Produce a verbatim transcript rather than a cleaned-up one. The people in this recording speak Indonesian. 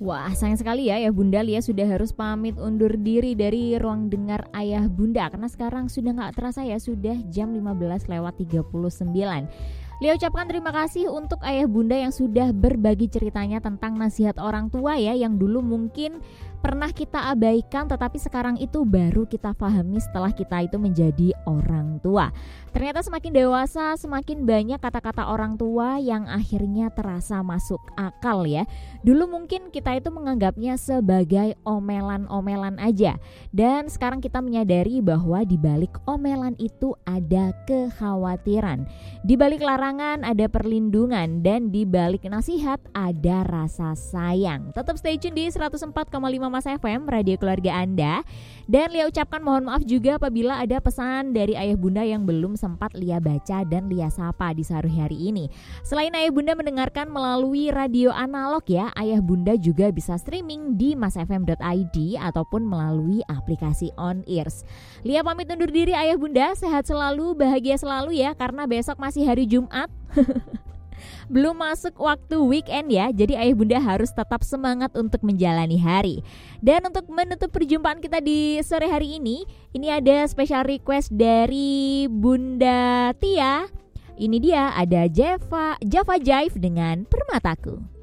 Wah, sayang sekali ya, ya Bunda Lia sudah harus pamit undur diri dari ruang dengar Ayah Bunda. Karena sekarang sudah gak terasa ya, sudah jam lima belas lewat tiga puluh sembilan. Lia ucapkan terima kasih untuk Ayah Bunda yang sudah berbagi ceritanya tentang nasihat orang tua ya, yang dulu mungkin pernah kita abaikan tetapi sekarang itu baru kita pahami setelah kita itu menjadi orang tua. Ternyata semakin dewasa semakin banyak kata-kata orang tua yang akhirnya terasa masuk akal ya. Dulu mungkin kita itu menganggapnya sebagai omelan-omelan aja, dan sekarang kita menyadari bahwa di balik omelan itu ada kekhawatiran, di balik larangan ada perlindungan, dan di balik nasihat ada rasa sayang. Tetap stay tune di seratus empat koma lima Mas F M, radio keluarga Anda. Dan Lia ucapkan mohon maaf juga apabila ada pesan dari Ayah Bunda yang belum sempat Lia baca dan Lia sapa di sore hari ini. Selain Ayah Bunda mendengarkan melalui radio analog ya, Ayah Bunda juga bisa streaming di masfm dot i d ataupun melalui aplikasi On Ears. Lia pamit undur diri Ayah Bunda, sehat selalu, bahagia selalu ya, karena besok masih hari Jumat. Belum masuk waktu weekend ya, jadi Ayah Bunda harus tetap semangat untuk menjalani hari. Dan untuk menutup perjumpaan kita di sore hari ini, ini ada special request dari Bunda Tia. Ini dia, ada Java, Java Jive dengan Permataku.